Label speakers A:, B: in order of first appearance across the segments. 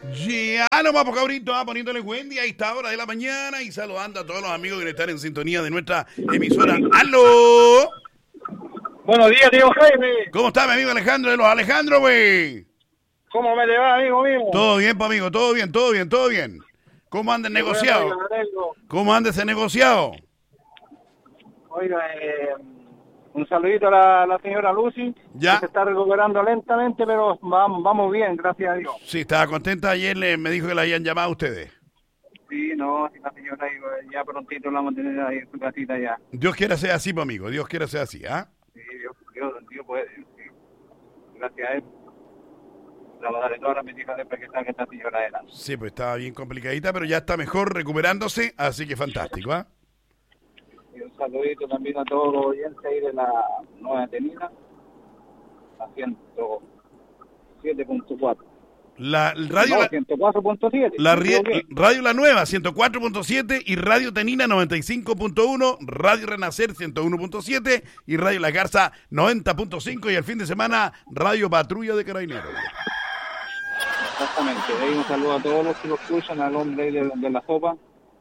A: Ya nomás, porque ahorita poniéndole buen día a esta hora de la mañana y saludando a todos los amigos que están en sintonía de nuestra emisora. ¡Aló!
B: Buenos días, tío Jaime.
A: ¿Cómo está mi amigo Alejandro de los Alejandro, güey?
B: ¿Cómo me le va, amigo mío?
A: Todo bien, pa' amigo, todo bien, todo bien, todo bien. ¿Cómo anda el negociado? ¿Cómo anda ese negociado?
B: Oiga, un saludito a la señora Lucy.
A: Ya.
B: Que se está recuperando lentamente, pero vamos bien, gracias a Dios.
A: Sí, estaba contenta. Ayer me dijo que la habían llamado a ustedes.
B: Sí, no, si la señora ya prontito la vamos a tener ahí en su casita ya.
A: Dios quiera sea así, pa' amigo. Dios quiera sea así, ¿ah?
B: Sí, Dios puede. Sí. Gracias a él. Le vamos a darle todas las bendiciones para que salga esta señora adelante.
A: Sí, pues estaba bien complicadita, pero ya está mejor recuperándose, así que fantástico, ¿ah?
B: Y un saludito también a todos los oyentes ahí de la Nueva Tenina, a 107.4.
A: La radio,
B: No, 104.7.
A: Radio La Nueva 104.7 y Radio Tenina 95.1, Radio Renacer 101.7 y Radio La Garza 90.5 y el fin de semana Radio Patrulla de Carabineros.
B: Exactamente, ahí un saludo a todos los que lo escuchan, al hombre de la sopa,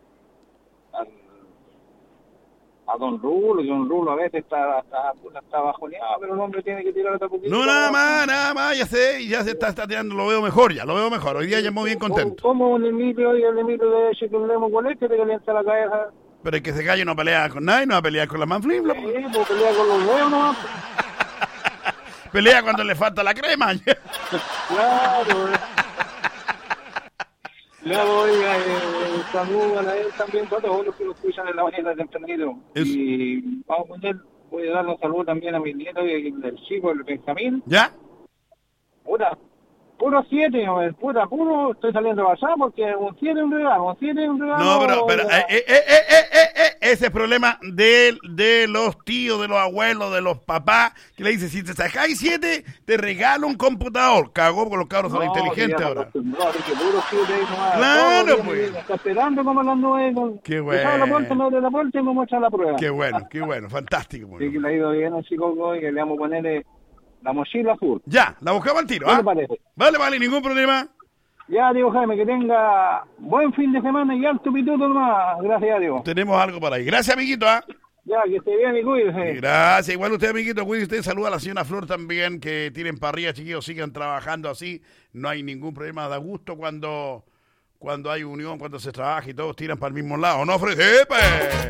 B: a Don Rulo a veces está bajoneado, pero el hombre tiene que tirar otra poquito.
A: No, nada más, ya se está tirando, lo veo mejor, hoy día llamó bien contento.
B: ¿Cómo un Emilio de Chiquilemo con este te calienta la cabeza?
A: Pero es que ese gallo no pelea con nadie, no va a pelear con la manflifla.
B: Sí, pues pelea con los leones, ¿no?
A: Pelea cuando le falta la crema.
B: Claro, luego, oiga, saludan a él también, todos los que lo escuchan en la mañana tempranito. Y voy a darle un saludo también a mis nietos, el chico, el Benjamín.
A: ¿Ya?
B: Puro 7, puro, estoy saliendo allá porque un 7 es un regalo,
A: No, pero ese es problema de los tíos, de los abuelos, de los papás, que le dicen, si te sacáis 7, te regalo un computador. Cagó porque los cabros son inteligentes ahora. Claro, pues.
B: Está esperando como las 9.
A: Qué bueno.
B: La puerta, me abre la puerta y vamos a echar la prueba.
A: Qué bueno, fantástico.
B: Sí, que le ha ido bien al chico y que le vamos a poner la mochila azul.
A: Ya, la buscaba al tiro,
B: ¿Qué
A: ¿ah?
B: te parece?
A: Vale, ningún problema.
B: Ya, Diego Jaime, que tenga buen fin de semana y alto pituto nomás. Gracias a Dios.
A: Tenemos algo para ahí. Gracias, amiguito, ¿ah?
B: Ya, que esté bien y cuídese.
A: Gracias, igual usted, amiguito, cuídese usted. Saluda a la señora Flor también, que tienen parrilla, chiquillos, sigan trabajando así. No hay ningún problema, da gusto cuando hay unión, cuando se trabaja y todos tiran para el mismo lado. ¿No, Fred?